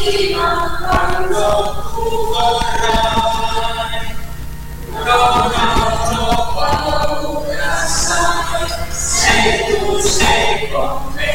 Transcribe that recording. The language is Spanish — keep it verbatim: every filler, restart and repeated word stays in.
Quando tu vorrai, non avrò paura, sai, se tu sei con me.